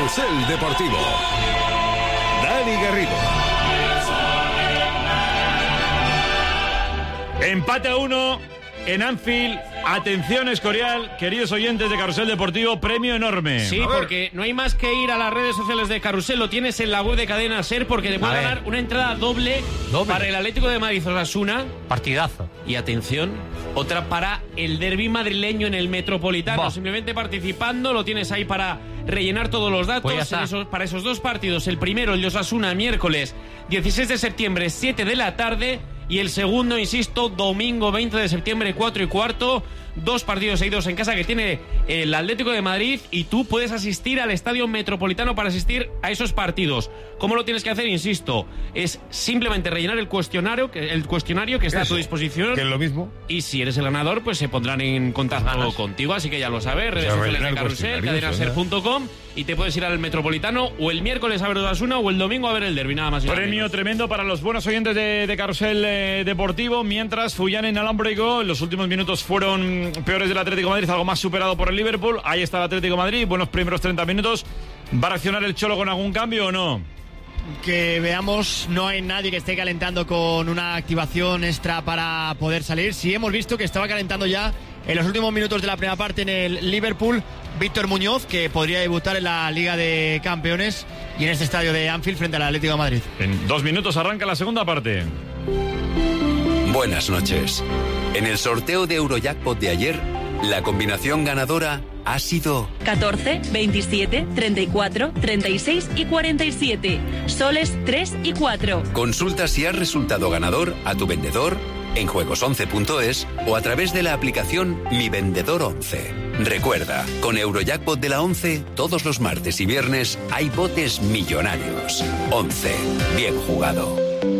Carrusel Deportivo. Dani Garrido. Empate a 1 en Anfield. Atención, Escorial, queridos oyentes de Carrusel Deportivo, premio enorme. Sí, porque no hay más que ir a las redes sociales de Carrusel, lo tienes en la web de Cadena SER, porque te puede ganar una entrada doble para el Atlético de Madrid Osasuna. Partidazo. Y atención, otra para el derbi madrileño en el Metropolitano. Simplemente participando, lo tienes ahí para rellenar todos los datos para esos dos partidos. El primero, el de Osasuna, miércoles 16 de septiembre, 7 de la tarde. Y el segundo, insisto, domingo 20 de septiembre, 4:15. 2 partidos seguidos en casa que tiene el Atlético de Madrid, y tú puedes asistir al Estadio Metropolitano para asistir a esos partidos. ¿Cómo lo tienes que hacer? Insisto, es simplemente rellenar el cuestionario que está a tu disposición. Que es lo mismo. Y si eres el ganador, pues se pondrán en contacto contigo, así que ya lo sabes, redes sociales de Carrusel, cadenaser.com, y te puedes ir al Metropolitano o el miércoles a ver Osasuna o el domingo a ver el derbi, nada más. Premio tremendo para los buenos oyentes de Carrusel Deportivo, mientras Fullán en Alámbrico, en los últimos minutos fueron peores del Atlético de Madrid, algo más superado por el Liverpool. Ahí está el Atlético de Madrid, buenos primeros 30 minutos. ¿Va a reaccionar el Cholo con algún cambio o no? Que veamos, no hay nadie que esté calentando con una activación extra para poder salir. Sí hemos visto que estaba calentando ya en los últimos minutos de la primera parte en el Liverpool Víctor Muñoz, que podría debutar en la Liga de Campeones y en este estadio de Anfield frente al Atlético de Madrid. En 2 minutos arranca la segunda parte. Buenas noches. En el sorteo de Eurojackpot de ayer, la combinación ganadora ha sido 14, 27, 34, 36 y 47. Soles 3 y 4. Consulta si has resultado ganador a tu vendedor en juegos11.es o a través de la aplicación Mi Vendedor 11. Recuerda, con Eurojackpot de la 11, todos los martes y viernes hay botes millonarios. 11. Bien jugado.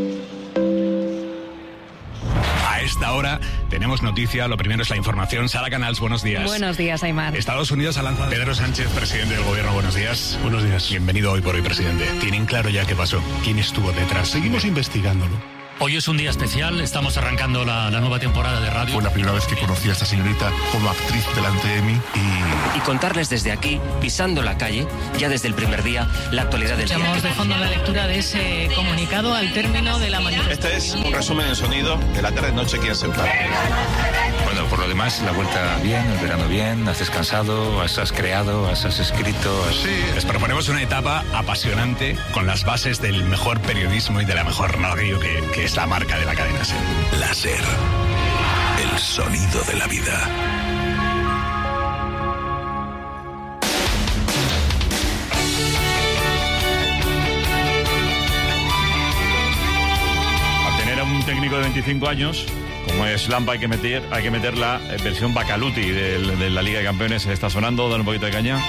A esta hora tenemos noticia. Lo primero es la información. Sara Canals, buenos días. Buenos días, Aymar. Estados Unidos ha lanzado... Pedro Sánchez, presidente del gobierno, buenos días. Buenos días. Bienvenido Hoy por Hoy, presidente. ¿Tienen claro ya qué pasó? ¿Quién estuvo detrás? Seguimos investigándolo. Hoy es un día especial, estamos arrancando la nueva temporada de radio. Fue la primera vez que conocí a esta señorita como actriz delante de mí y contarles desde aquí, pisando la calle, ya desde el primer día, la actualidad del día. Estamos de fondo la lectura de ese comunicado al término de la manifestación. Este es un resumen en sonido de la tarde-noche aquí en Ceuta. Bueno, por lo demás, la vuelta bien, el verano bien, has descansado, has creado, has escrito. Sí, les proponemos una etapa apasionante con las bases del mejor periodismo y de la mejor radio que es la marca de la cadena SER. La SER, el sonido de la vida. Al tener a un técnico de 25 años, como es Lampa, hay que meter la versión Bacaluti de la Liga de Campeones. Está sonando, dan un poquito de caña.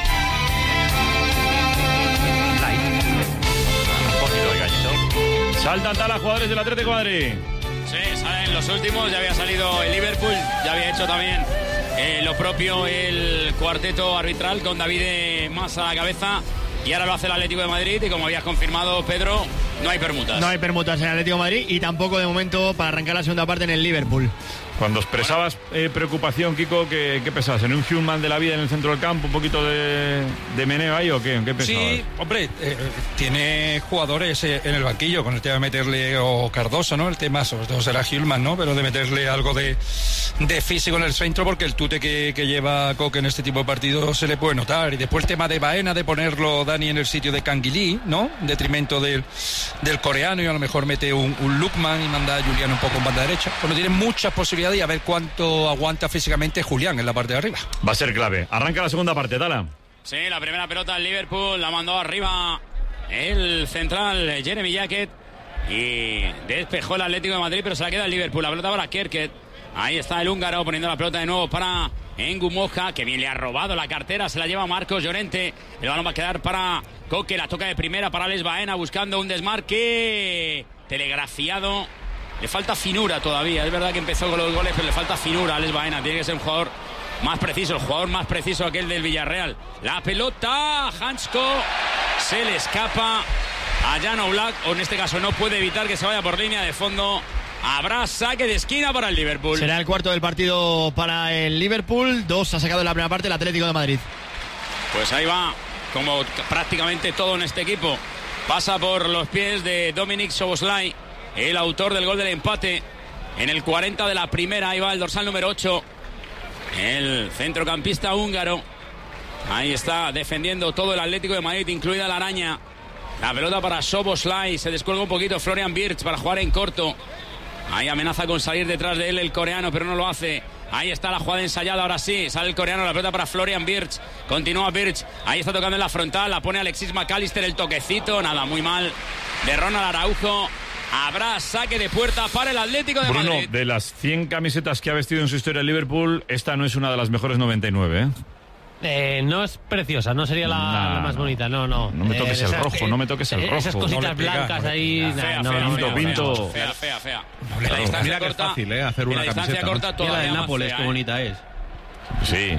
Saltan a los jugadores del Atlético de Madrid. Sí, salen los últimos. Ya había salido el Liverpool, ya había hecho también lo propio el cuarteto arbitral con David Mas a la cabeza. Y ahora lo hace el Atlético de Madrid. Y como habías confirmado, Pedro, no hay permutas. No hay permutas en el Atlético de Madrid y tampoco de momento para arrancar la segunda parte en el Liverpool. Cuando expresabas preocupación, Kiko, ¿qué pensabas? ¿En un Human de la vida en el centro del campo? ¿Un poquito de meneo ahí o qué? ¿Qué pensabas? Sí, hombre, tiene jugadores en el banquillo con el tema de meterle, o Cardoso, ¿no? El tema, sobre todo será Human, ¿no? Pero de meterle algo de físico en el centro, porque el tute que lleva Coque en este tipo de partidos se le puede notar. Y después el tema de Baena, de ponerlo Dani en el sitio de Canguilí, ¿no? En detrimento del coreano, y a lo mejor mete un Lukman y manda a Julián un poco en banda derecha. Bueno, tiene muchas posibilidades y a ver cuánto aguanta físicamente Julián en la parte de arriba. Va a ser clave. Arranca la segunda parte, Tala. Sí, la primera pelota del Liverpool la mandó arriba el central Jeremy Jacket y despejó el Atlético de Madrid, pero se la queda el Liverpool. La pelota para Kerket. Ahí está el húngaro poniendo la pelota de nuevo para Engu Moja, que bien le ha robado la cartera, se la lleva Marcos Llorente. El balón va a quedar para Coque, la toca de primera para Alex Baena buscando un desmarque telegrafiado. Le falta finura todavía, es verdad que empezó con los goles, pero le falta finura a Alex Baena. Tiene que ser un jugador más preciso, el jugador más preciso aquel del Villarreal. La pelota, Hansko, se le escapa a Jan Oblak, o en este caso no puede evitar que se vaya por línea de fondo. Habrá saque de esquina para el Liverpool. Será el cuarto del partido para el Liverpool. 2 ha sacado en la primera parte el Atlético de Madrid. Pues ahí va como prácticamente todo en este equipo, pasa por los pies de Dominik Szoboszlai, el autor del gol del empate en el 40 de la primera. Ahí va el dorsal número 8, el centrocampista húngaro. Ahí está defendiendo todo el Atlético de Madrid, incluida la araña. La pelota para Szoboszlai, se descuelga un poquito Florian Wirtz para jugar en corto. Ahí amenaza con salir detrás de él el coreano, pero no lo hace. Ahí está la jugada ensayada, ahora sí, sale el coreano, la pelota para Florian Wirtz, continúa Wirtz, ahí está tocando en la frontal, la pone Alexis McAllister, el toquecito, nada, muy mal, de Ronald Araujo. Habrá saque de puerta para el Atlético de Madrid. Bruno, de las 100 camisetas que ha vestido en su historia el Liverpool, esta no es una de las mejores 99, ¿eh? No es preciosa, no sería la más bonita, no. No me toques el rojo, no me toques el rojo. Esas cositas blancas ahí, pinto. Fea. Mira que es fácil, hacer una camiseta. Mira la del Nápoles, qué bonita es. Sí.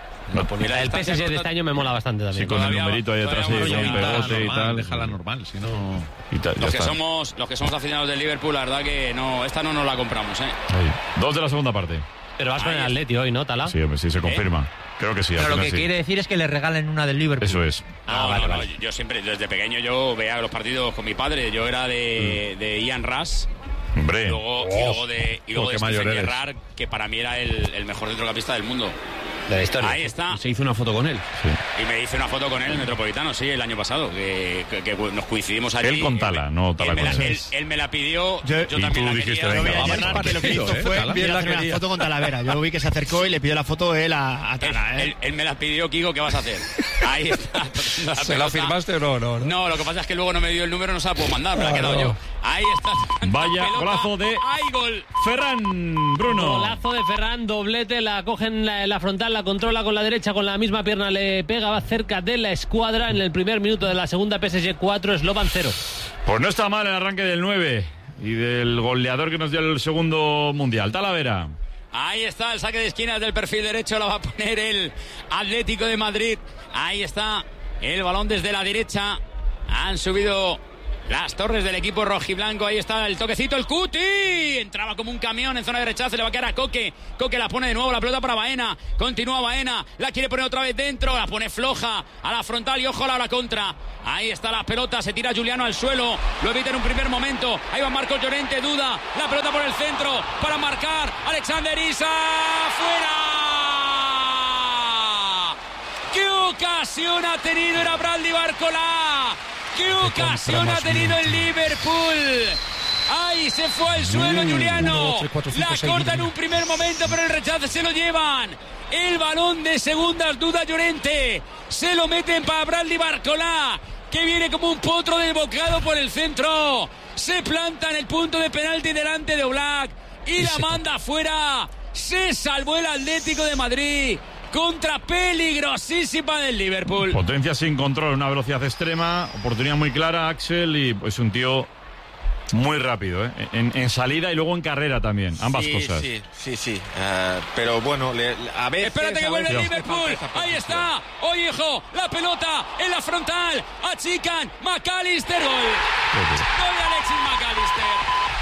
La del PSG de este año me mola bastante también. Sí, con el numerito ahí detrás, con un pegote y tal. Déjala normal, si no... Los que somos aficionados del Liverpool, la verdad que no, esta no nos la compramos, Ahí. 2 de la segunda parte. Pero vas con el Atleti hoy, ¿no, Tala? Sí, hombre, sí, se confirma. Creo que sí. Pero lo que quiere decir es que le regalen una del Liverpool. Eso es. Vale. Yo siempre, desde pequeño, yo veía los partidos con mi padre. Yo era de Ian Rush. Hombre. Y luego de Stephen Gerrard, que para mí era el mejor centrocampista del mundo. De la historia. Ahí está. Y se hizo una foto con él. Sí. Y me hice una foto con él en el Metropolitano, sí, el año pasado, que nos coincidimos allí. Él con Tala, no Tala con él. Él me la pidió, yo y también tú la dijiste, quería. venga, Que lo que hizo fue hacer una foto con Talavera. Yo vi que se acercó y le pidió la foto él a Tala. Él me la pidió, Kiko, ¿qué vas a hacer? Ahí está. ¿Se la firmaste o no? No, lo que pasa es que luego no me dio el número, no se la puedo mandar, me la he quedado yo. Ahí está. Vaya golazo de Ferran, Bruno. Golazo de Ferran, doblete, la coge en la frontal, la controla con la derecha, con la misma pierna le pega, va cerca de la escuadra en el primer minuto de la segunda. PSG 4, Slovan 0. Pues no está mal el arranque del 9 y del goleador que nos dio el segundo mundial, Talavera. Ahí está el saque de esquinas del perfil derecho, la va a poner el Atlético de Madrid. Ahí está el balón desde la derecha. Han subido las torres del equipo rojiblanco. Ahí está el toquecito, el Cuti. Entraba como un camión en zona de rechazo. Le va a quedar a Coque. Coque la pone de nuevo, la pelota para Baena. Continúa Baena. La quiere poner otra vez dentro. La pone floja a la frontal y ojo a la contra. Ahí está la pelota. Se tira Juliano al suelo. Lo evita en un primer momento. Ahí va Marcos Llorente. Duda. La pelota por el centro para marcar. Alexander Isak. ¡Fuera! ¡Qué ocasión ha tenido! Era Bradley Barcola. ¡Qué ocasión ha tenido el Liverpool! ¡Ay, se fue al suelo Juliano! La corta en un primer momento, pero el rechazo se lo llevan. El balón de segundas, duda Llorente. Se lo meten para Bradley Barcola, que viene como un potro desbocado por el centro. Se planta en el punto de penalti delante de Oblak y la manda afuera. Se salvó el Atlético de Madrid contra peligrosísima del Liverpool. Potencia sin control, una velocidad extrema, oportunidad muy clara, Axel, y pues un tío muy rápido, en salida y luego en carrera también, ambas cosas. Sí. Pero bueno, a veces... Espérate que vuelve el Liverpool. Ahí está. Oye, hijo, la pelota en la frontal. Achican. McAllister. Gol de Alexis McAllister.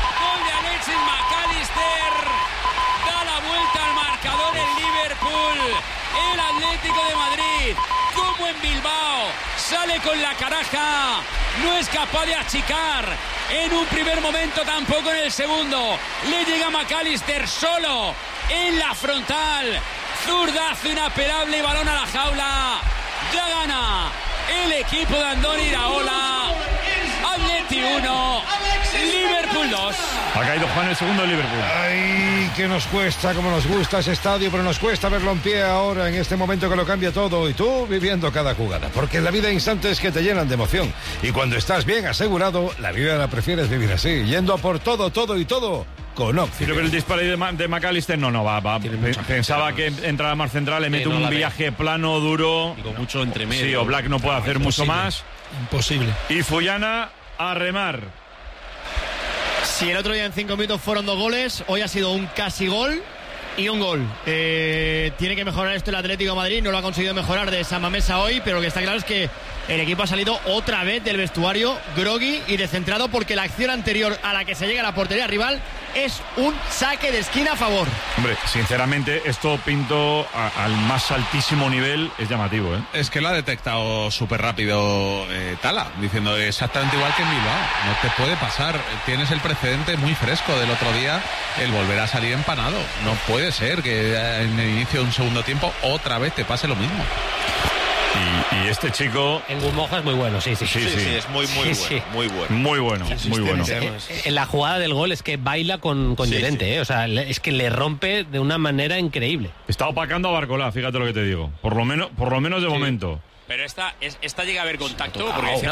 Da la vuelta al marcador el Liverpool. El Atlético de Madrid, como en Bilbao, sale con la caraja, no es capaz de achicar en un primer momento, tampoco en el segundo. Le llega McAllister solo en la frontal, zurdazo inapelable y balón a la jaula. Ya gana el equipo de Andoni Iraola. Atleti 1, Liverpool 2. Ha caído Juan el segundo de Liverpool. Ay, que nos cuesta, como nos gusta ese estadio, pero nos cuesta verlo en pie ahora, en este momento que lo cambia todo, y tú viviendo cada jugada, porque en la vida hay instantes que te llenan de emoción, y cuando estás bien asegurado, la vida la prefieres vivir así, yendo a por todo con Occident. Creo que el disparo de McAllister no va. Pensaba que entraba más central, le mete un viaje plano, duro. Digo, mucho entre medio. Sí, Oblak no puede hacer mucho más. Imposible. Y Fuyana a remar. Si el otro día en 5 minutos fueron 2 goles, hoy ha sido un casi gol y un gol. Tiene que mejorar esto el Atlético de Madrid, no lo ha conseguido mejorar de San Mamesa hoy, pero lo que está claro es que el equipo ha salido otra vez del vestuario groggy y descentrado, porque la acción anterior a la que se llega a la portería rival es un saque de esquina a favor. Hombre, sinceramente, esto pinto al más altísimo nivel, es llamativo, ¿eh? Es que lo ha detectado súper rápido Tala, diciendo exactamente igual que en Bilbao. No te puede pasar, tienes el precedente muy fresco del otro día, el volver a salir empanado. No puede ser que en el inicio de un segundo tiempo otra vez te pase lo mismo. Y este chico... En Gumoja es muy bueno, sí, es muy bueno. Muy bueno. En la jugada del gol es que baila con Llorente, o sea, es que le rompe de una manera increíble. Está opacando a Barcolá, fíjate lo que te digo. Por lo menos de momento. Pero esta llega a haber contacto.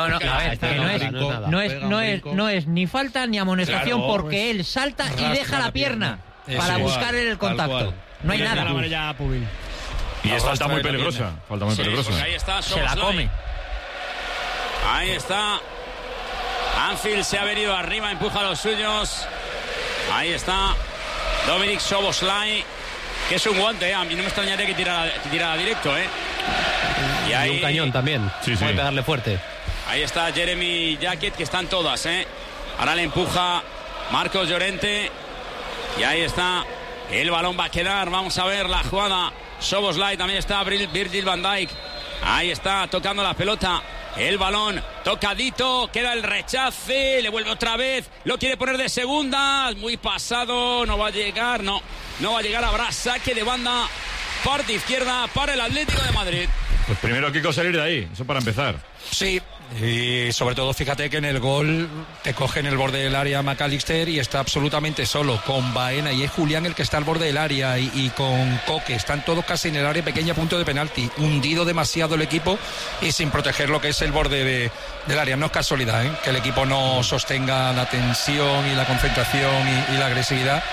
No es ni falta ni amonestación, porque él salta y deja la pierna para buscar el contacto. No hay nada. Y es falta muy peligrosa. Ahí está, se la come. Ahí está. Anfield se ha venido arriba, empuja a los suyos. Ahí está Dominik Szoboszlai, que es un guante, a mí no me extrañaría que tirara directo, Y ahí, un cañón también. Puede pegarle fuerte. Ahí está Jeremy Jacket, que están todas, Ahora le empuja Marcos Llorente. Y ahí está. El balón va a quedar. Vamos a ver la jugada. Szoboszlai, también está Virgil van Dijk. Ahí está tocando la pelota. El balón tocadito, queda el rechace, le vuelve otra vez, lo quiere poner de segunda, muy pasado, no va a llegar, no va a llegar, habrá saque de banda, parte izquierda para el Atlético de Madrid. Pues primero, Kiko, salir de ahí, eso para empezar. Sí, y sobre todo fíjate que en el gol te coge en el borde del área McAllister y está absolutamente solo con Baena, y es Julián el que está al borde del área y con Coque, están todos casi en el área pequeña, punto de penalti, hundido demasiado el equipo y sin proteger lo que es el borde del área. No es casualidad que el equipo no sostenga la tensión y la concentración y la agresividad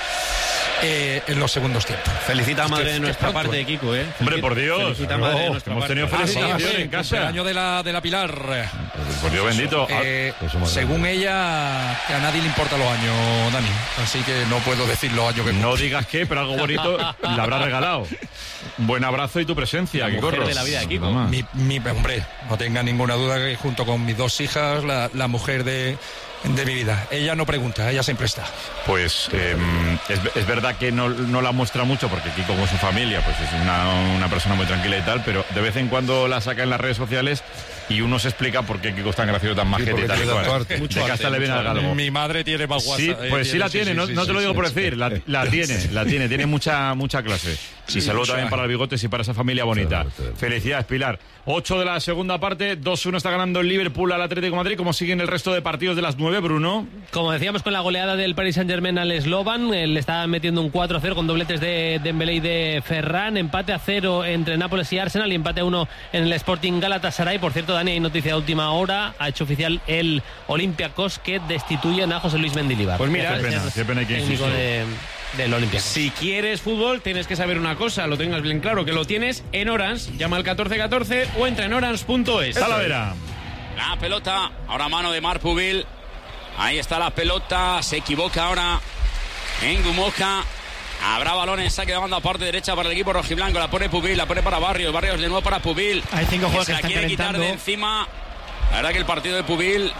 en los segundos tiempos. Felicita a Madre de nuestra parte, Kiko, Hombre, por Dios. Hemos tenido felicitaciones en casa. El año de la Pilar. Por Dios bendito. Según ella, que a nadie le importan los años, Dani. Así que no puedo decir los años que... No digas qué, pero algo bonito le habrá regalado. Un buen abrazo y tu presencia, la mujer de la vida de Kiko. Hombre, no tenga ninguna duda que junto con mis dos hijas, la mujer de mi vida. Ella no pregunta, ella siempre está. Pues es verdad que no la muestra mucho, porque Kiko con su familia pues es una persona muy tranquila y tal, pero de vez en cuando la saca en las redes sociales y uno se explica por qué Kiko es tan gracioso, tan majete y tal y cual. De que hasta le viene al galgo. Mi madre tiene más WhatsApp. Sí, pues sí la tiene, no te lo digo por decir, la tiene mucha clase. Y saludo también para el Bigotes y para esa familia bonita. Felicidades, Pilar. 8 de la segunda parte, 2-1 está ganando el Liverpool al Atlético de Madrid. ¿Cómo siguen el resto de partidos de las 9, Bruno? Como decíamos, con la goleada del Paris Saint-Germain al Slovan, le está metiendo un 4-0 con dobletes de Dembélé y de Ferran, empate a 0 entre Nápoles y Arsenal y empate a 1 en el Sporting Galatasaray. Por cierto, Dani, hay noticia de última hora, ha hecho oficial el Olympiacos que destituyen a José Luis Mendilibar. Pues mira, qué pena que técnico del Olympiacos. Si quieres fútbol, tienes que saber una cosa, lo tengas bien claro, que lo tienes en Orange. Llama al 1414 o entra en orange.es. Talavera. La pelota, ahora mano de Marc Pubil. Ahí está la pelota, se equivoca ahora en Gumoja. Habrá balones, saque de banda parte derecha para el equipo rojiblanco. La pone Pubil, la pone para Barrios de nuevo para Pubil. Hay 5 juegos que se la quiere quitar de encima. La verdad que el partido de Pubil,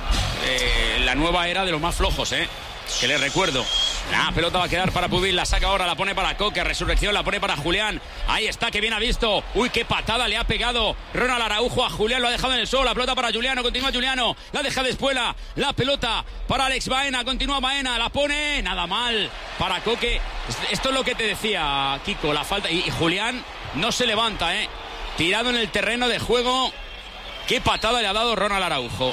la nueva era de los más flojos, que les recuerdo. La pelota va a quedar para Pubil, la saca ahora, la pone para Coque, Resurrección, la pone para Julián. Ahí está, que bien ha visto. Uy, qué patada le ha pegado Ronald Araujo a Julián, lo ha dejado en el suelo. La pelota para Juliano, continúa Juliano, la deja de Espuela. La pelota para Alex Baena, continúa Baena, la pone, nada mal para Coque. Esto es lo que te decía, Kiko, la falta. Y Julián no se levanta, tirado en el terreno de juego. Qué patada le ha dado Ronald Araujo.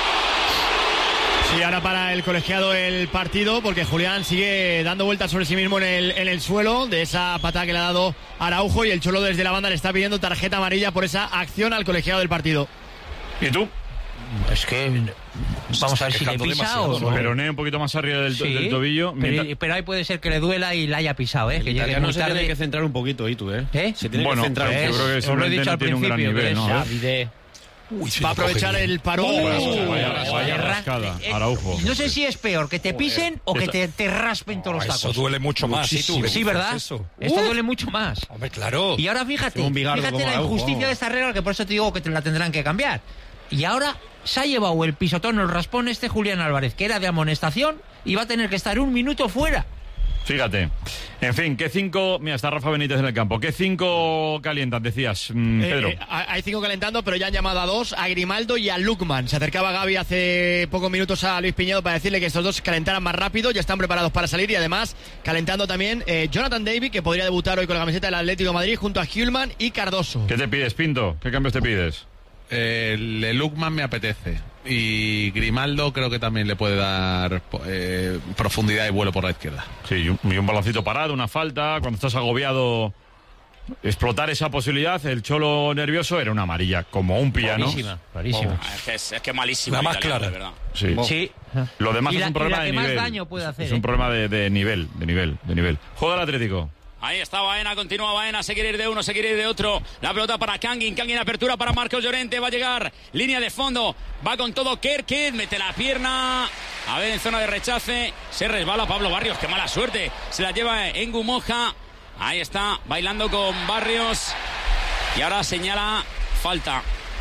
Sí, ahora para el colegiado el partido, porque Julián sigue dando vueltas sobre sí mismo en el suelo de esa patada que le ha dado Araujo, y el Cholo desde la banda le está pidiendo tarjeta amarilla por esa acción al colegiado del partido. ¿Y tú? Es que vamos a ver si le pisa o no. Peroné un poquito más arriba del tobillo. Pero ahí puede ser que le duela y la haya pisado, que llegue muy tarde. Se tiene que centrar un poquito ahí, tú, Se tiene que centrar. Yo creo que seguramente no tiene un gran nivel, ¿no? Uy, va a aprovechar el parón. Vaya rascada, Araujo. No sé si es peor que te pisen o que te raspen todos los tacos. Eso duele mucho más. Sí, ¿verdad? Esto duele mucho más. Hombre, claro. Y ahora fíjate la injusticia de esta regla, que por eso te digo que la tendrán que cambiar. Y ahora se ha llevado el pisotón, el raspón Julián Álvarez, que era de amonestación, y va a tener que estar 1 minuto fuera. Fíjate. En fin, ¿qué 5? Mira, está Rafa Benítez en el campo. ¿Qué 5 calientan, decías, Pedro? Hay 5 calentando, pero ya han llamado a 2, a Grimaldo y a Lukman. Se acercaba Gaby hace pocos minutos a Luis Piñedo para decirle que estos dos calentaran más rápido, ya están preparados para salir, y además calentando también Jonathan David, que podría debutar hoy con la camiseta del Atlético de Madrid, junto a Hjulman y Cardoso. ¿Qué te pides, Pinto? ¿Qué cambios te pides? El Lukman me apetece. Y Grimaldo creo que también le puede dar profundidad y vuelo por la izquierda. Sí, y un baloncito parado, una falta. Cuando estás agobiado, explotar esa posibilidad. El Cholo nervioso era una amarilla, como un piano. Clarísima. Es que malísima. La más italiano, clara. de verdad. Sí. Sí. Lo demás Y es la- un problema y la de que más nivel. daño puede hacer, Es un problema de nivel. Juega el Atlético. Ahí está Baena, continúa Baena, se quiere ir de uno, se quiere ir de otro. La pelota para Kangin, apertura para Marcos Llorente, va a llegar, línea de fondo, va con todo Kerkez, mete la pierna, a ver en zona de rechace, se resbala Pablo Barrios, qué mala suerte, se la lleva Engu Moja, ahí está, bailando con Barrios, y ahora señala falta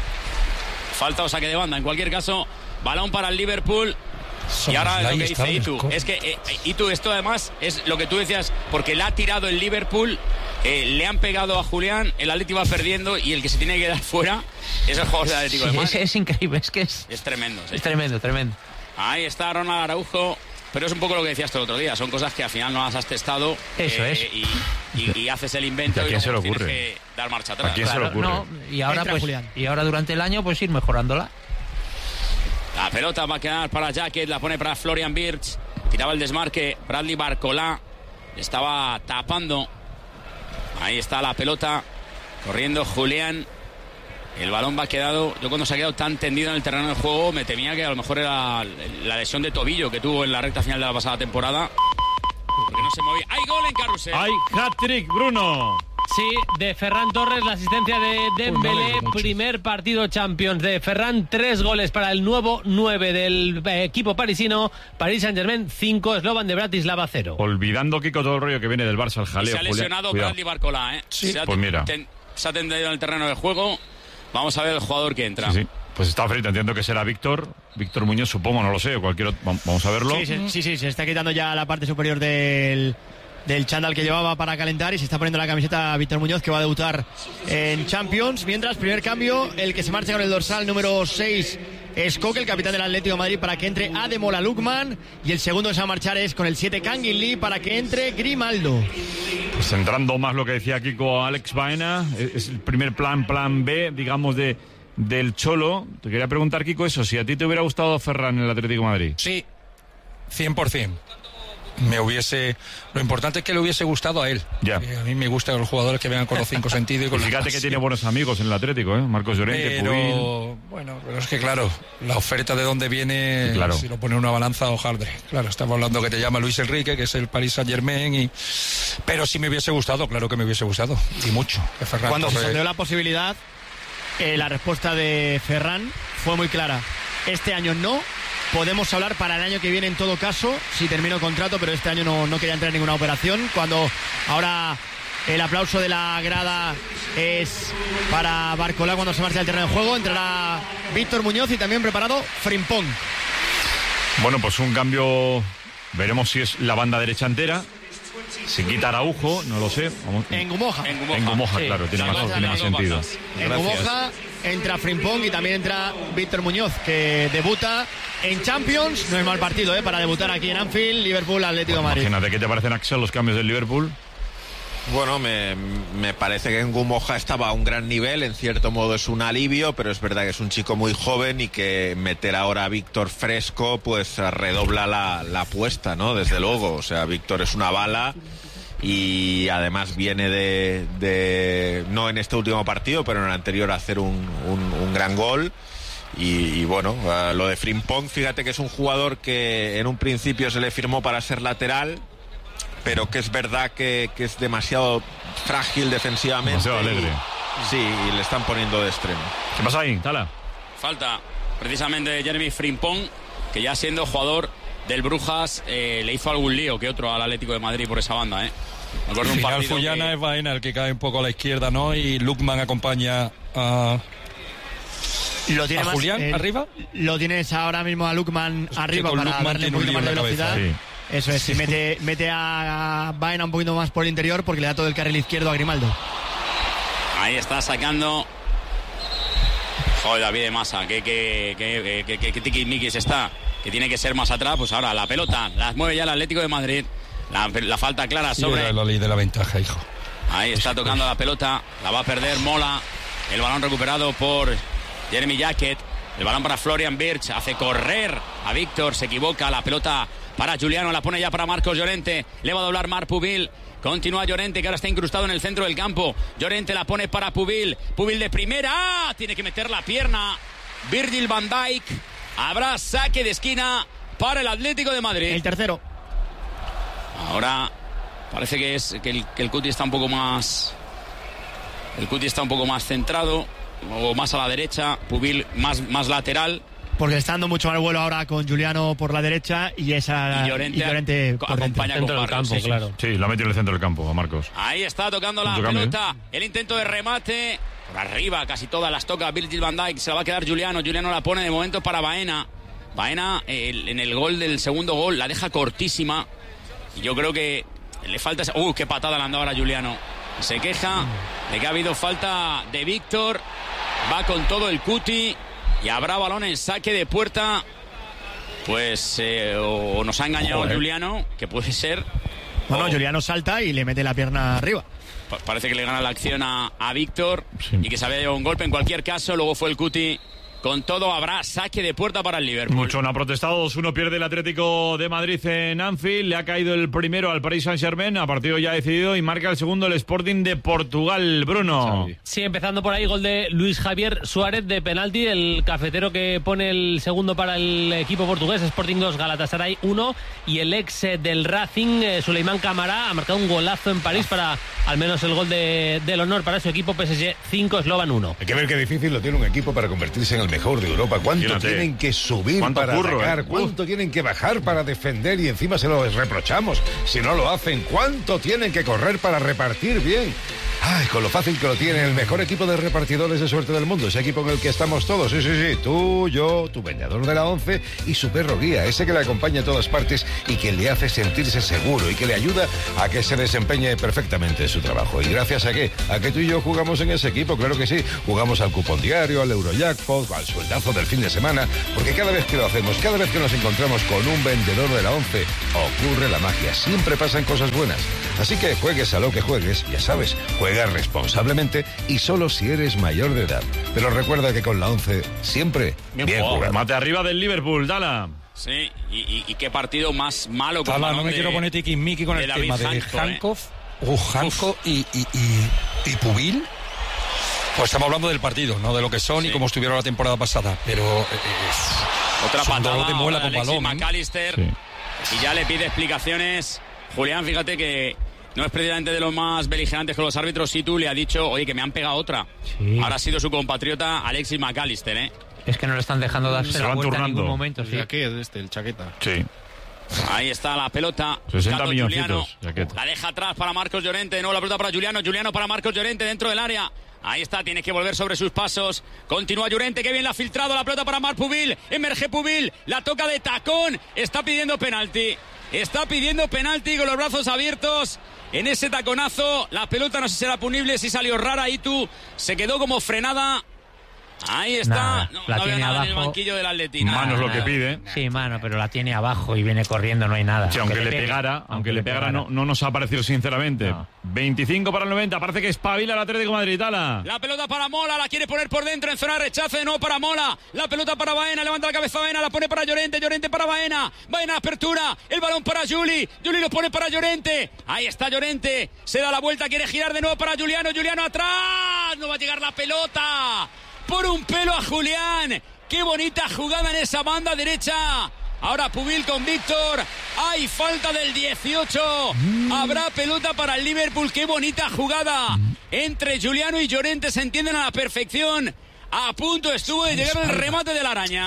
o saque de banda, en cualquier caso, balón para el Liverpool. Y ahora lo que dice Itu, es que Itu, esto además es lo que tú decías, porque le ha tirado el Liverpool, le han pegado a Julián, el Atlético va perdiendo y el que se tiene que dar fuera es el jugador del Atlético de Madrid. Es increíble, es que es tremendo. Sí. Es tremendo. Ahí está Ronald Araujo, pero es un poco lo que decías tú el otro día, son cosas que al final no las has testado. Eso es. Y haces el invento ¿Y a quién se le ocurre? tienes que dar marcha atrás. ¿A quién se le ocurre? No, y ahora Entra pues Julián. y ahora durante el año pues ir mejorándola. La pelota va a quedar para Jacket, la pone para Florian Wirtz. Tiraba el desmarque Bradley Barcola. Estaba tapando. Ahí está la pelota. Corriendo Julián. El balón va quedado. Yo cuando se ha quedado tan tendido en el terreno de juego me temía que a lo mejor era la lesión de tobillo que tuvo en la recta final de la pasada temporada. Porque no se movía. ¡Hay gol en Carrusel! ¡Hay hat-trick, Bruno! Sí, de Ferran Torres, la asistencia de Dembélé, primer partido Champions de Ferran, 3 goles para el nuevo 9 del equipo parisino, Paris Saint-Germain 5, Slovan de Bratislava 0. Olvidando, Kiko, todo el rollo que viene del Barça, el jaleo. Se ha lesionado Julián, Bradley Barcola, ¿eh? Sí. Se ha Pues mira. se ha tendido en el terreno de juego. Vamos a ver el jugador que entra. Sí. Pues está frito, entiendo que será Víctor Muñoz, supongo, no lo sé, o cualquier otro. Vamos a verlo. Sí, se está quitando ya la parte superior del chándal que llevaba para calentar y se está poniendo la camiseta a Víctor Muñoz, que va a debutar en Champions. Mientras, primer cambio, el que se marcha con el dorsal número 6 es Koke, el capitán del Atlético de Madrid, para que entre Ademola Lookman, y el segundo que se va a marchar es con el 7 Kangin Lee para que entre Grimaldo. Pues centrando más lo que decía Kiko, Alex Baena, es el primer plan B, digamos, del Cholo. Te quería preguntar, Kiko, eso, si a ti te hubiera gustado Ferran en el Atlético de Madrid. Sí, 100%. Lo importante es que le hubiese gustado a él. Ya. A mí me gustan los jugadores que vengan con los 5 sentidos y con Fíjate que tiene buenos amigos en el Atlético, Marcos Llorente, pero es que claro, la oferta de dónde viene, claro. Si lo pone una balanza o Hardre. Claro, estamos hablando que te llama Luis Enrique, que es el Paris Saint-Germain, pero sí me hubiese gustado, claro que me hubiese gustado, y mucho. Cuando se sondeó la posibilidad, la respuesta de Ferran fue muy clara. Este año no. Podemos hablar para el año que viene en todo caso, si termino contrato, pero este año no quería entrar en ninguna operación. Cuando ahora el aplauso de la grada es para Barcola cuando se marcha del terreno de juego, entrará Víctor Muñoz y también preparado Frimpong. Bueno, pues un cambio, veremos si es la banda derecha entera. Se quita Araujo, no lo sé. Engu Moja, sí. Claro, tiene más sentido. Engu Moja, entra Frimpong y también entra Víctor Muñoz, que debuta en Champions. No es mal partido para debutar aquí en Anfield, Liverpool, Atlético de Madrid. Imagínate, ¿qué te parecen, Axel, los cambios del Liverpool? Bueno, me parece que Engu Moja estaba a un gran nivel, en cierto modo es un alivio, pero es verdad que es un chico muy joven y que meter ahora a Víctor fresco pues redobla la apuesta, ¿no? Desde luego, o sea, Víctor es una bala y además viene de no en este último partido, pero en el anterior a hacer un gran gol. Y bueno, lo de Frimpong, fíjate que es un jugador que en un principio se le firmó para ser lateral, pero que es verdad que es demasiado frágil defensivamente. Demasiado alegre. Sí, y le están poniendo de extremo. ¿Qué pasa ahí, Tala? Falta precisamente de Jeremy Frimpong, que ya siendo jugador del Brujas le hizo algún lío que otro al Atlético de Madrid por esa banda, Me acuerdo al un final partido Fullana es Baena el que cae un poco a la izquierda, ¿no? Y Lookman acompaña a... Lo tiene Julián arriba. Lo tienes ahora mismo a Lookman arriba para Lookman darle un poquito más de velocidad. Sí. Eso es, mete a Baena un poquito más por el interior porque le da todo el carril izquierdo a Grimaldo. Ahí está sacando. Joder, David de Masa, que tiquismiquis está, que tiene que ser más atrás. Pues ahora la pelota la mueve ya el Atlético de Madrid. La falta clara sobre. La ley de la ventaja, hijo. Ahí está tocando la pelota, la va a perder Mola. El balón recuperado por Jeremy Jacket. El balón para Florian Wirtz, hace correr a Víctor, se equivoca, la pelota para Juliano, la pone ya para Marcos Llorente, le va a doblar Marc Pubil, continúa Llorente que ahora está incrustado en el centro del campo, Llorente la pone para Pubil, Pubil de primera, tiene que meter la pierna, Virgil van Dijk, habrá saque de esquina para el Atlético de Madrid. El tercero. Ahora parece que el Cuti está un poco más... El Cuti está un poco más centrado, o más a la derecha, Pubil más lateral. Porque está dando mucho más vuelo ahora con Juliano por la derecha y Llorente acompaña con el campo, claro. Sí, lo ha metido en el centro del campo a Marcos. Ahí está tocando la pelota, el intento de remate, por arriba casi todas las toca Virgil van Dijk, se la va a quedar Juliano la pone de momento para Baena. Baena en el gol del segundo gol la deja cortísima y yo creo que le falta qué patada le han dado ahora a Juliano. Se queja de que ha habido falta de Víctor, va con todo el Cuti y habrá balón en saque de puerta. Pues o nos ha engañado Juliano, que puede ser. Bueno, Juliano salta y le mete la pierna arriba. Parece que le gana la acción a Víctor, sí. Y que se había llevado un golpe. En cualquier caso, luego fue el Cuti. Con todo habrá saque de puerta para el Liverpool. Mucho no ha protestado. 2-1 pierde el Atlético de Madrid en Anfield. Le ha caído el primero al Paris Saint-Germain. A partido ya decidido. Y marca el segundo el Sporting de Portugal. Bruno. Sí, empezando por ahí. Gol de Luis Javier Suárez de penalti. El cafetero que pone el segundo para el equipo portugués. Sporting 2, Galatasaray 1. Y el ex del Racing, Souleymane Camara, ha marcado un golazo en París para al menos el gol del honor para su equipo. PSG 5, Slovan 1. Hay que ver qué difícil lo tiene un equipo para convertirse en el mejor de Europa. ¿Cuánto tienen que subir para atacar? ¿Cuánto tienen que bajar para defender? Y encima se lo reprochamos si no lo hacen. ¿Cuánto tienen que correr para repartir bien? Ay, con lo fácil que lo tiene el mejor equipo de repartidores de suerte del mundo. Ese equipo en el que estamos todos. Sí. Tú, yo, tu vendedor de la 11 y su perro guía. Ese que le acompaña a todas partes y que le hace sentirse seguro y que le ayuda a que se desempeñe perfectamente en su trabajo. ¿Y gracias a qué? A que tú y yo jugamos en ese equipo. Claro que sí. Jugamos al cupón diario, al Eurojackpot, al sueldazo del fin de semana. Porque cada vez que lo hacemos, cada vez que nos encontramos con un vendedor de la 11, ocurre la magia. Siempre pasan cosas buenas. Así que juegues a lo que juegues, ya sabes, juega responsablemente y solo si eres mayor de edad. Pero recuerda que con la 11 siempre bien jugado. Mate arriba del Liverpool, Dala. Sí, y qué partido más malo. Dala, no me quiero poner tiquismiqui con el tema de Hancock y Pubil. Pues estamos hablando del partido, no de lo que son y cómo estuvieron la temporada pasada. Pero otra patada de muela con Alexis balón. McAllister, y ya le pide explicaciones. Julián, fíjate que no es precisamente de los más beligerantes con los árbitros. Si tú le ha dicho, oye, que me han pegado otra. Sí. Ahora ha sido su compatriota Alexis McAllister, ¿eh? Es que no le están dejando darse la vuelta en ningún momento. Sí. El chaqueta. Sí. Ahí está la pelota. 60 milloncitos. La deja atrás para Marcos Llorente. No, la pelota para Juliano. Juliano para Marcos Llorente dentro del área. Ahí está, tiene que volver sobre sus pasos. Continúa Llorente, que bien la ha filtrado. La pelota para Marc Pubil. Emerge Pubil. La toca de tacón. Está pidiendo penalti. Está pidiendo penalti con los brazos abiertos. En ese taconazo, la pelota no sé si será punible, si salió rara. Itu se quedó como frenada. Ahí está. La no tiene nada abajo. en el banquillo del Atleti. Mano es lo que pide. Sí, mano, pero la tiene abajo y viene corriendo, no hay nada. Sí, aunque le pegara, no nos ha parecido sinceramente. No. 25 para el 90, parece que espabila el Atlético de Madrid. La pelota para Mola, la quiere poner por dentro en zona de rechace, no para Mola. La pelota para Baena, levanta la cabeza Baena, la pone para Llorente, Llorente para Baena. Baena apertura, el balón para Juli, Juli lo pone para Llorente. Ahí está Llorente, se da la vuelta, quiere girar de nuevo para Juliano, Juliano atrás, no va a llegar la pelota. Por un pelo a Julián. Qué bonita jugada en esa banda derecha. Ahora Pubil con Víctor. Hay falta del 18. Habrá pelota para el Liverpool. Qué bonita jugada. Entre Juliano y Llorente se entienden a la perfección. A punto estuvo de llegar el remate de la araña.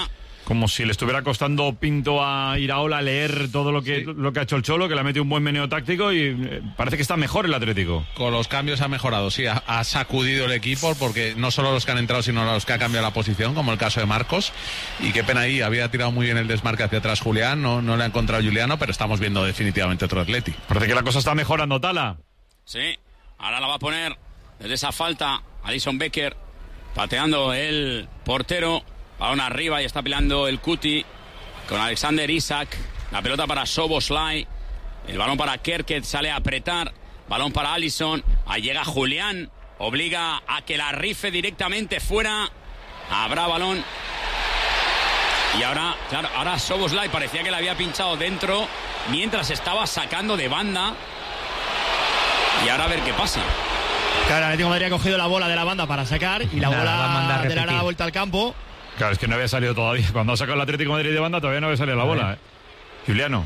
Como si le estuviera costando Pinto a Iraola leer todo lo que ha hecho el Cholo, que le ha metido un buen meneo táctico y parece que está mejor el Atlético. Con los cambios ha mejorado, sí, ha sacudido el equipo, porque no solo los que han entrado, sino los que ha cambiado la posición, como el caso de Marcos. Y qué pena ahí, había tirado muy bien el desmarque hacia atrás Julián, no le ha encontrado Juliano, pero estamos viendo definitivamente otro Atleti. Parece que la cosa está mejorando, Tala. Sí, ahora la va a poner desde esa falta Alisson Becker, pateando el portero. Balón arriba y está peleando el Cuti con Alexander Isak. La pelota para Szoboszlai. El balón para Kerkez, sale a apretar. Balón para Alisson. Ahí llega Julián. Obliga a que la rife directamente fuera. Habrá balón. Y ahora, claro, ahora Szoboszlai parecía que le había pinchado dentro mientras estaba sacando de banda. Y ahora a ver qué pasa. Claro, el Atlético de Madrid ha cogido la bola de la banda para sacar y la bola de la vuelta al campo. Claro, es que no había salido todavía. Cuando ha sacado el Atlético de Madrid de banda todavía no había salido la bola. Juliano.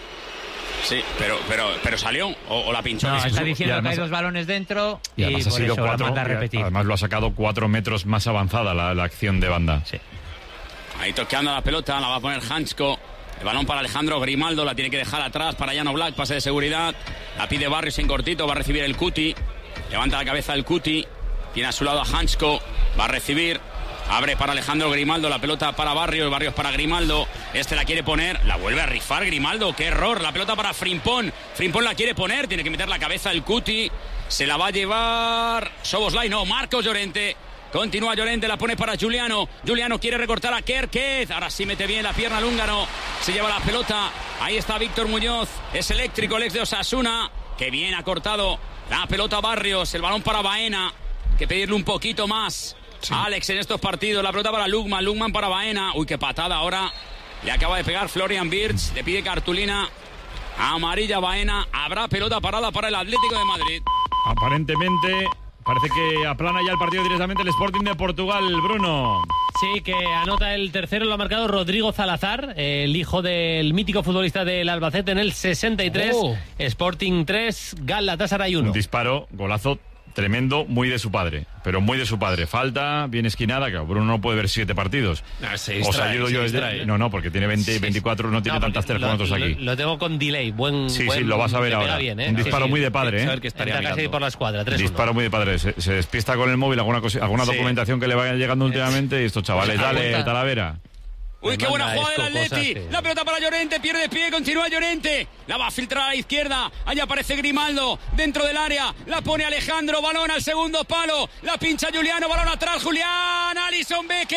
Sí, pero salió o la pinchó. No, está diciendo además, que hay dos balones dentro y además por eso la manda a repetir. Además lo ha sacado 4 metros más avanzada la acción de banda. Sí. Ahí toqueando la pelota, la va a poner Hansko. El balón para Alejandro Grimaldo, la tiene que dejar atrás para Jan Oblak, pase de seguridad. La pide Barrios en cortito, va a recibir el Cuti. Levanta la cabeza el Cuti. Tiene a su lado a Hansko, va a recibir. Abre para Alejandro Grimaldo, la pelota para Barrios para Grimaldo. Este la quiere poner, la vuelve a rifar Grimaldo, qué error. La pelota para Frimpón, Frimpón la quiere poner, tiene que meter la cabeza el Cuti. Se la va a llevar Szoboszlai, no, Marcos Llorente. Continúa Llorente, la pone para Juliano. Juliano quiere recortar a Kerkez. Ahora sí mete bien la pierna al húngaro. Se lleva la pelota. Ahí está Víctor Muñoz. Es eléctrico el ex de Osasuna. Que bien ha cortado la pelota Barrios. El balón para Baena. Hay que pedirle un poquito más. Sí. Alex en estos partidos. La pelota para Lugman para Baena. Uy, qué patada ahora. Le acaba de pegar Florian Wirtz. Le pide cartulina amarilla Baena. Habrá pelota parada para el Atlético de Madrid. Aparentemente parece que aplana ya el partido directamente el Sporting de Portugal, Bruno. Sí, que anota el tercero, lo ha marcado Rodrigo Salazar, el hijo del mítico futbolista del Albacete en el 63. Sporting 3, Galatasaray 1. Un disparo, golazo tremendo, muy de su padre. Pero muy de su padre. Falta, bien esquinada, que Bruno no puede ver 7 partidos. Os ayudo yo desde... No, porque tiene 20, 24, no tiene tantas telas como nosotros aquí. Lo tengo con delay, Sí, lo vas a ver ahora. Bien, un disparo muy de padre, ¿eh? Está casi por la escuadra, 3-1. Disparo muy de padre. Se despista con el móvil, alguna documentación que le vaya llegando últimamente y estos chavales, dale, Talavera. Uy, qué buena jugada del Atleti. La pelota para Llorente, pierde pie, continúa Llorente. La va a filtrar a la izquierda. Ahí aparece Grimaldo dentro del área. La pone Alejandro, balón al segundo palo. La pincha Juliano, balón atrás, Julián. Alisson Becker.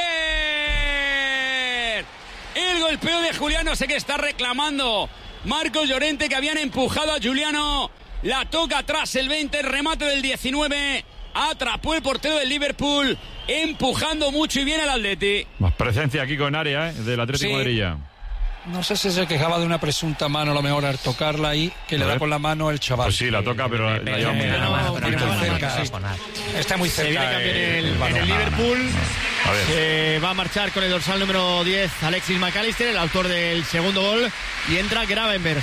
El golpeo de Juliano, sé que está reclamando Marcos Llorente, que habían empujado a Juliano. La toca atrás el 20, el remate del 19. Atrapó el portero del Liverpool, empujando mucho y bien al Atleti. Más presencia aquí con área del Atlético de Madrid. No sé si se quejaba de una presunta mano, a lo mejor al tocarla ahí, que le da con la mano el chaval. Pues sí, la toca, pero la lleva muy cerca. Está muy cerca. Se viene en el Liverpool. Se va a marchar con el dorsal número 10 Alexis McAllister, el autor del segundo gol, y entra Gravenberch.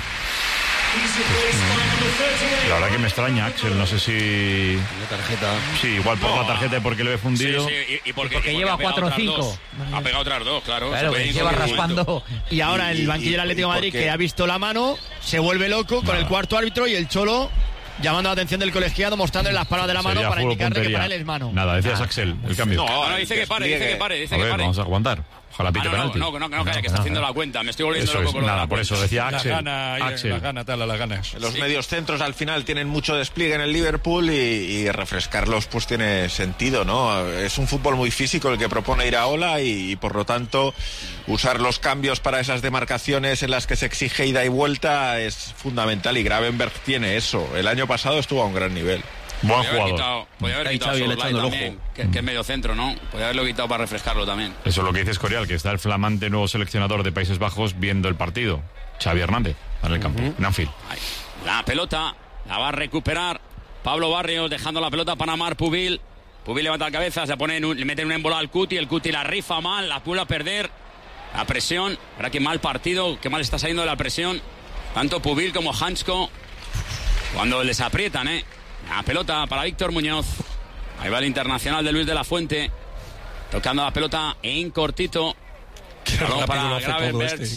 La verdad que me extraña, Axel, no sé si... La tarjeta. Sí, igual por la tarjeta y porque le ve fundido. Sí, y porque lleva 4 o 5. Ha pegado otras 2, claro. Que lleva raspando. Y ahora el banquillo del Atlético de Madrid, que ha visto la mano, se vuelve loco con el cuarto árbitro y el Cholo llamando la atención del colegiado, mostrándole las palmas de la mano para indicarle que para él es mano. Nada, decías Axel, el cambio. No, dice que pare. Vamos a aguantar. Ojalá pite penalti. No, que está haciendo la cuenta. Me estoy volviendo loco con nada, por eso decía Axel. Las ganas. Los medios centros al final tienen mucho despliegue en el Liverpool y refrescarlos pues tiene sentido, ¿no? Es un fútbol muy físico el que propone Iraola y por lo tanto usar los cambios para esas demarcaciones en las que se exige ida y vuelta es fundamental y Gravenberch tiene eso. El año pasado estuvo a un gran nivel. Buen jugador. Podría haber quitado Szoboszlai también, que es medio centro, ¿no? Podría haberlo quitado para refrescarlo también. Eso es lo que dice Escorial, que está el flamante nuevo seleccionador de Países Bajos viendo el partido. Xavi Hernández, en el campo, en Anfield. La pelota la va a recuperar Pablo Barrios, dejando la pelota para Marc Pubil. Pubil levanta la cabeza, le mete un embolado al Cuti, el Cuti la rifa mal, la vuelve a perder. La presión, ahora que mal partido, que mal está saliendo de la presión. Tanto Pubil como Hansko, cuando les aprietan, La pelota para Víctor Muñoz. Ahí va el internacional de Luis de la Fuente. Tocando la pelota en cortito. Balón para Gravenberch.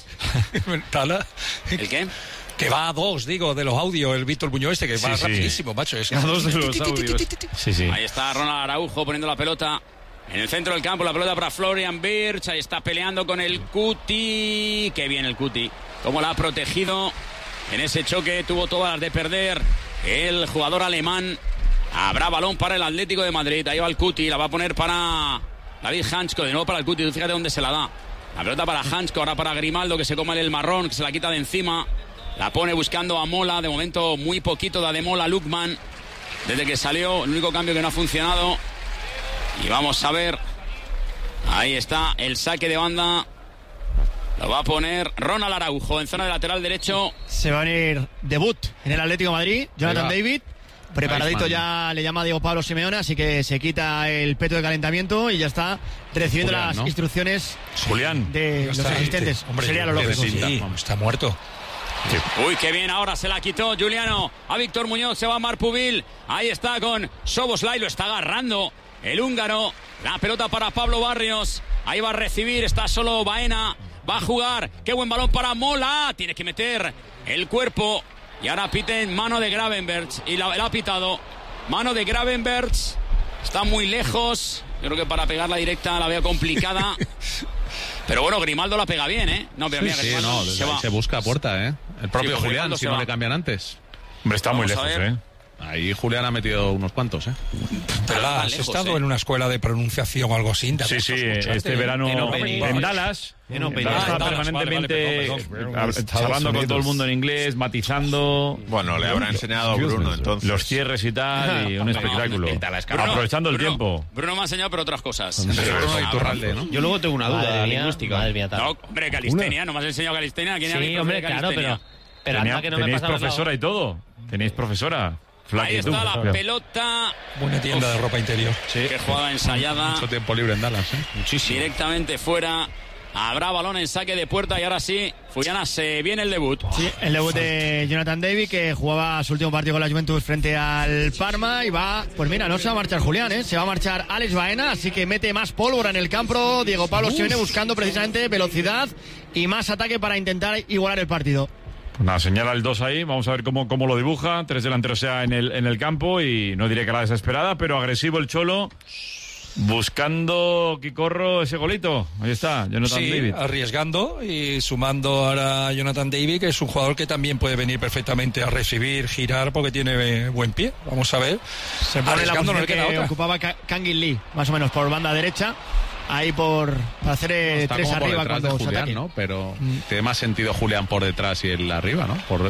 ¿El qué? Que va a 2, digo, de los audios, el Víctor Muñoz que va rapidísimo, macho. A 2 de los audios. Sí. Ahí está Ronald Araujo poniendo la pelota en el centro del campo, la pelota para Florian Wirtz. Ahí está peleando con el Cuti. Qué bien el Cuti. Cómo la ha protegido en ese choque. Tuvo todas las de perder el jugador alemán. Habrá balón para el Atlético de Madrid. Ahí va el Cuti. La va a poner para David Hansko. De nuevo para el Cuti. Fíjate dónde se la da. La pelota para Hansko. Ahora para Grimaldo, que se come el marrón, que se la quita de encima. La pone buscando a Mola. De momento muy poquito da de Mola Lukman. Desde que salió, el único cambio que no ha funcionado. Y vamos a ver. Ahí está el saque de banda. Lo va a poner Ronald Araujo en zona de lateral derecho. Se va a venir debut en el Atlético de Madrid. Jonathan David. Preparadito ya le llama Diego Pablo Simeone, así que se quita el peto de calentamiento y ya está recibiendo Julián, las ¿no? instrucciones Julián de los asistentes. Hombre, sería lo lógico. Sí, está muerto. Sí. Uy, qué bien, ahora se la quitó Juliano a Víctor Muñoz, se va Marpubil. Ahí está con Soboslai, lo está agarrando el húngaro. La pelota para Pablo Barrios. Ahí va a recibir, está solo Baena. Va a jugar, qué buen balón para Mola. Tiene que meter el cuerpo. Y ahora piten mano de Gravenberch. Y la ha pitado. Mano de Gravenberch. Está muy lejos. Yo creo que para pegar la directa la veo complicada. Pero bueno, Grimaldo la pega bien, ¿eh? No, pero mira, Grimaldo se busca a puerta, ¿eh? El propio Julián, si no le cambian antes. Hombre, está muy lejos, ¿eh? Ahí Julián ha metido unos cuantos, ¿eh? Pero has estado en una escuela de pronunciación o algo así. Sí, este verano en Dallas. Está permanentemente hablando con todo el mundo en inglés, matizando. Bueno, le habrá enseñado a Bruno, entonces. Los cierres y tal, y un espectáculo. Aprovechando el tiempo. Bruno me ha enseñado, pero otras cosas. Bruno Iturralde, ¿no? Yo luego tengo una duda lingüística. Madre mía, no, hombre, calistenia, no me has enseñado calistenia. Sí, hombre, claro, pero anda que no me tenéis pasa profesora y todo. Tenéis profesora. Ahí está la pelota. Buena tienda de ropa interior. Sí. Qué jugada ensayada. Mucho tiempo libre en Dallas, ¿eh? Muchísimo. Directamente fuera. Habrá balón en saque de puerta y ahora sí, Fuyana, se viene el debut. Sí, el debut de Jonathan David, que jugaba su último partido con la Juventus frente al Parma y va, pues mira, no se va a marchar Julián, ¿eh? Se va a marchar Alex Baena, así que mete más pólvora en el campo. Diego Pablo Simeone buscando precisamente velocidad y más ataque para intentar igualar el partido. Pues nada, señala el 2 ahí, vamos a ver cómo lo dibuja. 3 delanteros ya en el campo y no diré que la desesperada, pero agresivo el Cholo. Buscando, Quicorro, ese golito. Ahí está, Jonathan David. Arriesgando y sumando ahora a Jonathan David, que es un jugador que también puede venir perfectamente a recibir, girar, porque tiene buen pie. Vamos a ver. Se pone la posición que ocupaba Kangin Lee, más o menos por banda derecha. Ahí por hacer tres arriba cuando de Julián, ¿no? Pero tiene más sentido Julián por detrás y él arriba, ¿no? Por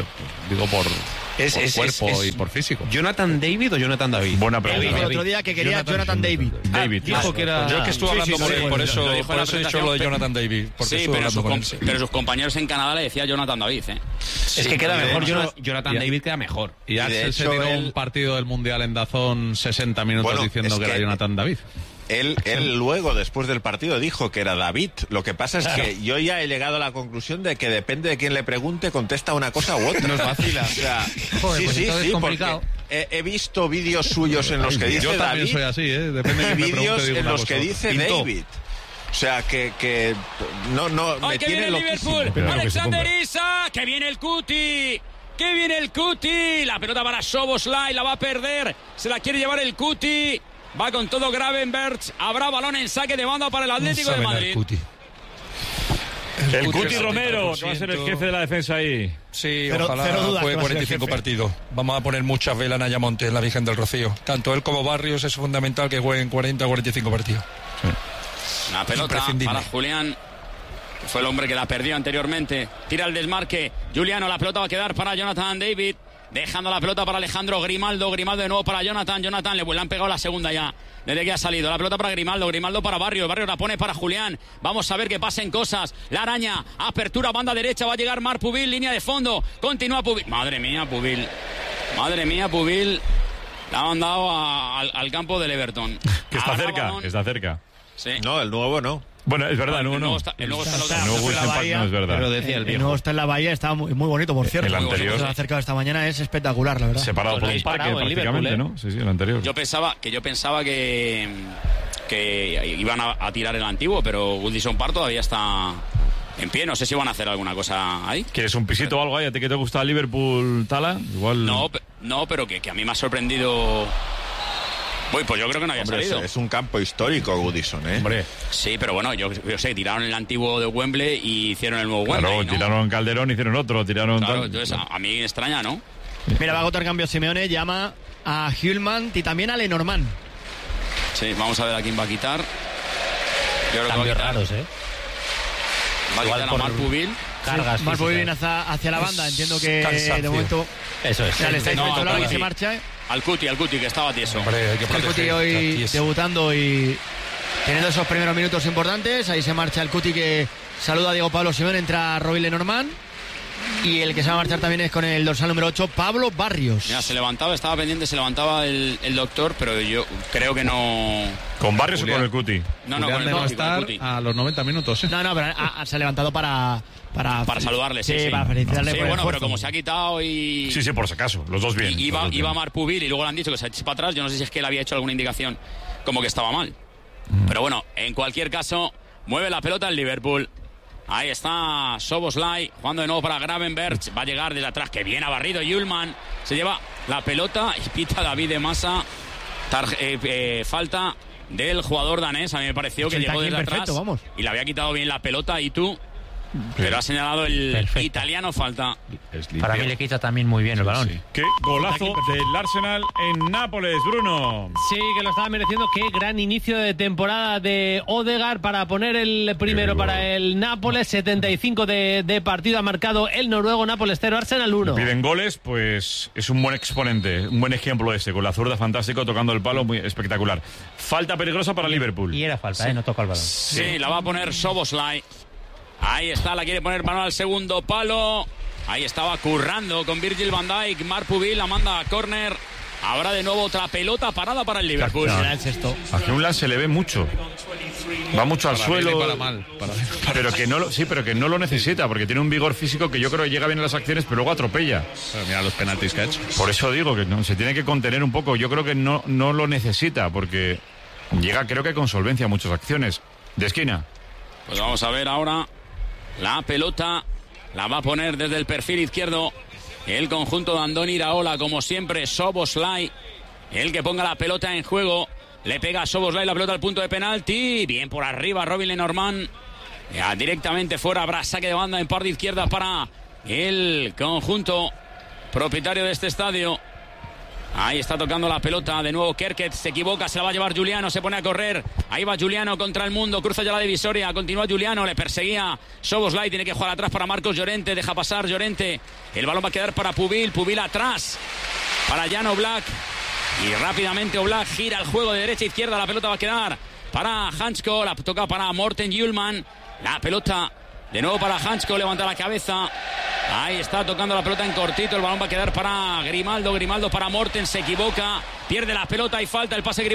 cuerpo y por físico. ¿Jonathan David o Jonathan David? Buena pregunta. El otro día que quería Jonathan David. Dijo que era... Yo que estuve hablando con él, por eso he dicho lo de Jonathan David. Sí, pero sus compañeros en Canadá le decía Jonathan David, ¿eh? Es que queda mejor, Jonathan David queda mejor. Y Axel se tiró un partido del Mundial en Dazón 60 minutos diciendo que era Jonathan David. Él luego, después del partido, dijo que era David. Lo que pasa es que yo ya he llegado a la conclusión de que depende de quién le pregunte, contesta una cosa u otra. Nos vacila. O sea, joder, sí, pues es complicado. He visto vídeos suyos en los que dice yo también David. Soy así, ¿eh? Depende de y vídeos en los que dice Pintó. David. O sea, que no me que tiene viene loquísimo. Liverpool. Alexander Isak, que viene el Cuti. Que viene el Cuti. La pelota para Soboslai, la va a perder. Se la quiere llevar el Cuti. Va con todo Gravenberch. Habrá balón en saque de banda para el Atlético de Madrid. El Cuti Romero, que va a ser el jefe de la defensa ahí. Sí, ojalá juegue 45 partidos. Vamos a poner muchas velas en Ayamonte, en la Virgen del Rocío. Tanto él como Barrios es fundamental que jueguen 40 o 45 partidos. Sí. La pelota para Julián, que fue el hombre que la perdió anteriormente. Tira el desmarque. Juliano, la pelota va a quedar para Jonathan David. Dejando la pelota para Alejandro Grimaldo. Grimaldo de nuevo para Jonathan. Jonathan le han pegado la segunda ya. Desde que ha salido. La pelota para Grimaldo. Grimaldo para Barrios. Barrios la pone para Julián. Vamos a ver que pasen cosas. La araña. Apertura, banda derecha. Va a llegar Marc Pubil. Línea de fondo. Continúa Pubil. Madre mía, Pubil. Madre mía, Pubil. La ha mandado al campo del Everton. Que está cerca. Que está cerca. Sí. No, el nuevo no. Bueno, es verdad, el nuevo está no es verdad. Pero decía el viejo. El nuevo está en la bahía, está muy bonito, por cierto. El anterior. Se ha acercado esta mañana, es espectacular, la verdad. Separado por un parque prácticamente, ¿no? Sí, el anterior. Yo pensaba que iban a tirar el antiguo, pero Goodison Park todavía está en pie. No sé si van a hacer alguna cosa ahí. ¿Quieres un pisito o algo ahí? ¿A ti que te gusta el Liverpool, Tala? Igual... No, pero que a mí me ha sorprendido... pues yo creo que no había salido. Es un campo histórico, Goodison, ¿eh? Hombre. Sí, pero bueno, yo sé, tiraron el antiguo de Wembley y hicieron el nuevo Wembley. Claro, ¿no? Tiraron Calderón, hicieron otro, tiraron... Claro, entonces a mí me extraña, ¿no? Mira, va a agotar cambio Simeone, llama a Hjulmand y también a Lenormand. Sí, vamos a ver a quién va a quitar. Yo creo Cambios que va a quitar, raros, ¿eh? Va a quitar a Marc Pubil. Cargas Marc Pubil viene hacia la banda, entiendo que de momento... Eso es. Ya le estáis viendo que se marcha, ¿eh? Al Cuti, que estaba tieso. El Cuti hoy debutando y teniendo esos primeros minutos importantes. Ahí se marcha el Cuti, que saluda a Diego Pablo Simeone, entra Robin Lenormand. Y el que se va a marchar también es con el dorsal número 8, Pablo Barrios. Mira, estaba pendiente, se levantaba el doctor, pero yo creo que no... ¿Con Barrios o con el Cuti? No, con el Cuti. Estar a los 90 minutos, ¿eh? No, pero se ha levantado para saludarle, sí. Para felicitarle por el bueno, esfuerzo. pero como se ha quitado y... Sí, por si acaso, los dos bien. Iba Marc Pubil y luego le han dicho que se eche para atrás. Yo no sé si es que él había hecho alguna indicación como que estaba mal. Pero bueno, en cualquier caso, mueve la pelota el Liverpool. Ahí está Szoboszlai jugando de nuevo para Gravenberch. Va a llegar desde atrás, que bien ha barrido Hjulmand. Se lleva la pelota y pita David de Massa. Falta del jugador danés. A mí me pareció que llegó desde atrás y le había quitado bien la pelota. Y tú, pero ha señalado el italiano falta. Para mí le quita también muy bien el balón. Sí. Qué golazo del Arsenal en Nápoles, Bruno. Sí, que lo estaba mereciendo. Qué gran inicio de temporada de Odegaard para poner el primero para el Nápoles. 75 de partido ha marcado el noruego. Nápoles 0, Arsenal 1. Piden goles, pues es un buen exponente, un buen ejemplo con la zurda fantástico, tocando el palo, muy espectacular. Falta peligrosa para Liverpool. Y era falta, no toca el balón. Sí, la va a poner Szoboszlai. Ahí está, la quiere poner mano al segundo palo. Ahí estaba currando con Virgil van Dijk. Marc Pubil la manda a córner. Ahora de nuevo otra pelota parada para el Liverpool. A Hjulmand se le ve mucho. Va mucho al suelo. Pero que no lo necesita, porque tiene un vigor físico que yo creo que llega bien a las acciones, pero luego atropella. Pero mira los penaltis que ha hecho. Por eso digo que se tiene que contener un poco. Yo creo que no lo necesita, porque llega, creo que con solvencia a muchas acciones. De esquina. Pues vamos a ver ahora. La pelota la va a poner desde el perfil izquierdo el conjunto de Andoni Iraola, como siempre. Szoboszlai, el que ponga la pelota en juego. Le pega a Szoboszlai la pelota al punto de penalti. Bien por arriba Robin Lenormand. Ya directamente fuera, habrá saque de banda en parte izquierda para el conjunto propietario de este estadio. Ahí está tocando la pelota de nuevo Kerkez, se equivoca, se la va a llevar Giuliano, se pone a correr. Ahí va Giuliano contra el mundo, cruza ya la divisoria, continúa Giuliano, le perseguía Szoboszlai, tiene que jugar atrás para Marcos Llorente, deja pasar Llorente. El balón va a quedar para Pubil atrás para Jan Oblak. Y rápidamente Oblak gira el juego de derecha a izquierda, la pelota va a quedar para Hansko, la toca para Morten Hjulmand. La pelota de nuevo para Hansko, levanta la cabeza. Ahí está tocando la pelota en cortito. El balón va a quedar para Grimaldo para Morten, se equivoca, pierde la pelota y falta el pase.